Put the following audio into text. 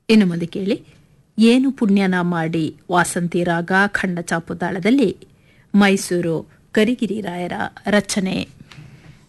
ಇನ್ನು ಮುಂದೆ ಕೇಳಿ ಏನು ಪುಣ್ಯನ ಮಾಡಿ ವಾಸಂತಿ ರಾಗ ಖಂಡ ಚಾಪುತಾಳದಲ್ಲಿ ಮೈಸೂರು ಕರಿಗಿರಿ ರಾಯರ ರಚನೆ.